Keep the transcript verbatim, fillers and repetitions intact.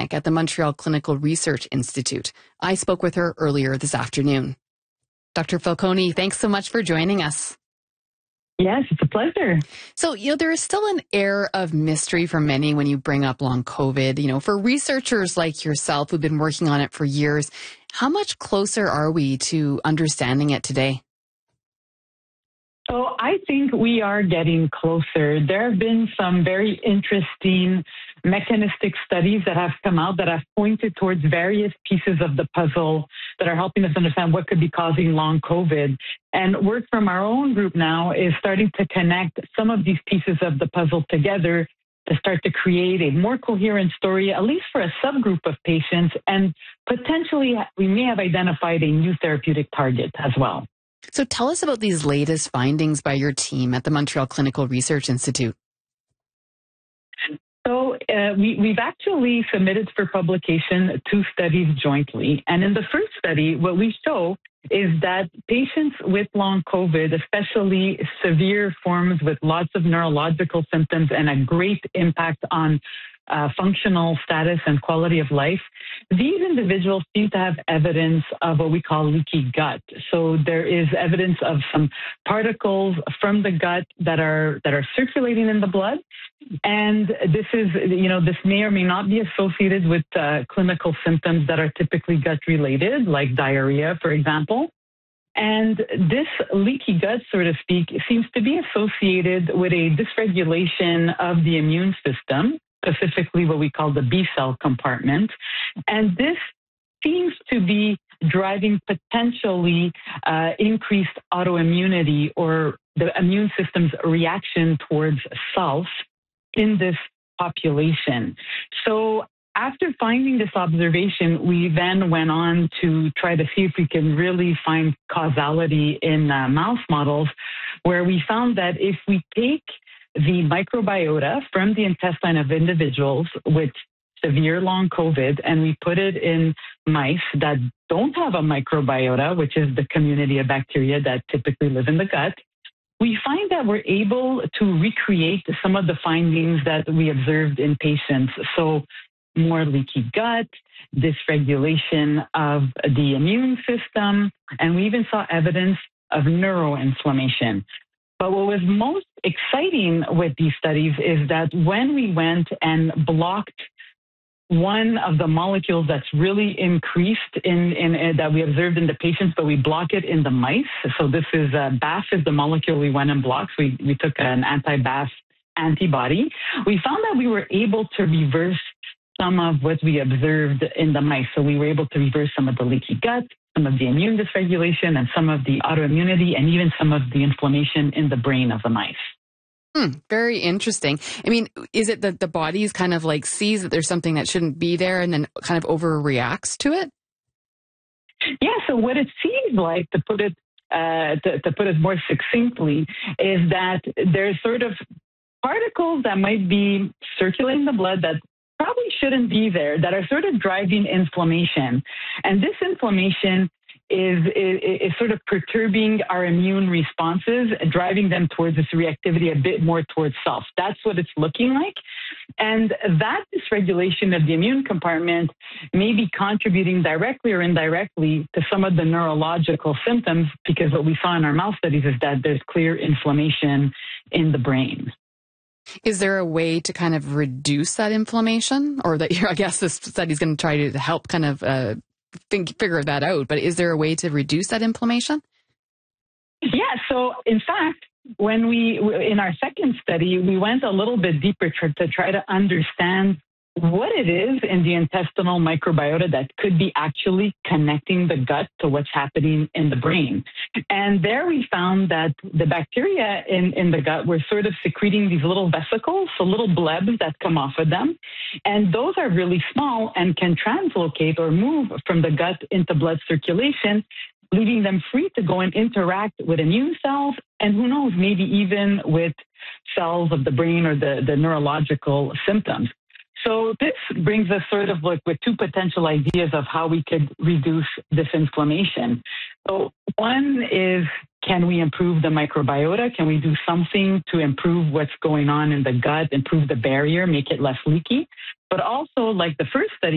Dominic at the Montreal Clinical Research Institute. I spoke with her earlier this afternoon. Doctor Falcone, thanks so much for joining us. Yes, it's a pleasure. So, you know, there is still an air of mystery for many when you bring up long COVID. You know, for researchers like yourself who've been working on it for years, how much closer are we to understanding it today? So I think we are getting closer. There have been some very interesting mechanistic studies that have come out that have pointed towards various pieces of the puzzle that are helping us understand what could be causing long COVID. And work from our own group now is starting to connect some of these pieces of the puzzle together to start to create a more coherent story, at least for a subgroup of patients. And potentially we may have identified a new therapeutic target as well. So tell us about these latest findings by your team at the Montreal Clinical Research Institute. So uh, we, we've actually submitted for publication two studies jointly. And in the first study, what we show is that patients with long COVID, especially severe forms with lots of neurological symptoms and a great impact on Uh, functional status and quality of life, these individuals seem to have evidence of what we call leaky gut. So there is evidence of some particles from the gut that are that are circulating in the blood, and this is, you know, this may or may not be associated with uh, clinical symptoms that are typically gut related, like diarrhea, for example. And this leaky gut, so to speak, seems to be associated with a dysregulation of the immune system, specifically what we call the B cell compartment. And this seems to be driving potentially uh, increased autoimmunity or the immune system's reaction towards self in this population. So after finding this observation, we then went on to try to see if we can really find causality in uh, mouse models, where we found that if we take the microbiota from the intestine of individuals with severe long COVID, and we put it in mice that don't have a microbiota, which is the community of bacteria that typically live in the gut, we find that we're able to recreate some of the findings that we observed in patients. So more leaky gut, dysregulation of the immune system, and we even saw evidence of neuroinflammation. But what was most exciting with these studies is that when we went and blocked one of the molecules that's really increased in, in, in that we observed in the patients, but we block it in the mice. So this is uh, B A F is the molecule we went and blocked. We, we took an anti-B A F antibody. We found that we were able to reverse some of what we observed in the mice. So we were able to reverse some of the leaky gut, some of the immune dysregulation, and some of the autoimmunity, and even some of the inflammation in the brain of the mice. Hmm, very interesting. I mean, is it that the body is kind of like sees that there's something that shouldn't be there and then kind of overreacts to it? Yeah, so what it seems like, to put it uh, to, to put it more succinctly, is that there's sort of particles that might be circulating the blood that probably shouldn't be there, that are sort of driving inflammation. And this inflammation is, is, is sort of perturbing our immune responses, driving them towards this reactivity a bit more towards self. That's what it's looking like. And that dysregulation of the immune compartment may be contributing directly or indirectly to some of the neurological symptoms, because what we saw in our mouse studies is that there's clear inflammation in the brain. Is there a way to kind of reduce that inflammation? Or that, I guess this study is going to try to help kind of uh, think, figure that out. But is there a way to reduce that inflammation? Yeah. So in fact, when we, in our second study, we went a little bit deeper to, to try to understand what it is in the intestinal microbiota that could be actually connecting the gut to what's happening in the brain. And there we found that the bacteria in, in the gut were sort of secreting these little vesicles, so little blebs that come off of them. And those are really small and can translocate or move from the gut into blood circulation, leaving them free to go and interact with immune cells, and who knows, maybe even with cells of the brain or the, the neurological symptoms. So this brings us sort of like with two potential ideas of how we could reduce this inflammation. So one is, can we improve the microbiota? Can we do something to improve what's going on in the gut, improve the barrier, make it less leaky? But also, like the first study,